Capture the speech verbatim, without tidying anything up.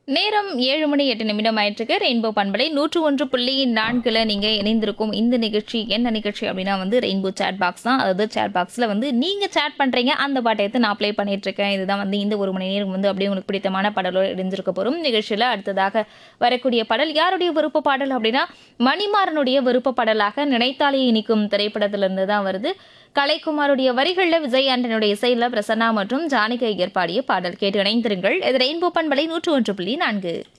நேரம் ஏழு மணி எட்டு நிமிடம் ஆயிட்டிருக்கு. ரெயின்போ பண்பலை நூற்று ஒன்று புள்ளி நான்குல நீங்க இணைந்திருக்கும் இந்த நிகழ்ச்சி என்ன நிகழ்ச்சி அப்படின்னா வந்து ரெயின்போ சேட் பாக்ஸ் தான். அதாவது சேட் பாக்ஸ்ல வந்து நீங்க சேட் பண்றீங்க, அந்த பாட்டை எடுத்து நான் ப்ளே பண்ணிட்டு இருக்கேன். இதுதான் வந்து இந்த ஒரு மணி நேரம் வந்து அப்படியே உங்களுக்கு பிடித்தமான பாடலோடு இணைஞ்சிருக்க போறோம். நிகழ்ச்சியில அடுத்ததாக வரக்கூடிய பாடல் யாருடைய விருப்ப பாடல் அப்படின்னா மணிமாறனுடைய விருப்ப பாடலாக நினைத்தாலே இனிக்கும் திரைப்படத்திலிருந்து தான் வருது. கலைக்குமாருடைய வரிகளில் விஜய் ஆண்டனுடைய இசையில பிரசன்னா மற்றும் ஜானகி ஐயர் பாடிய பாடல் கேட்டு இணைந்திருங்கள். இது ரெயின்போ பண்பலை நூற்று ஒன்று புள்ளி நான்கு.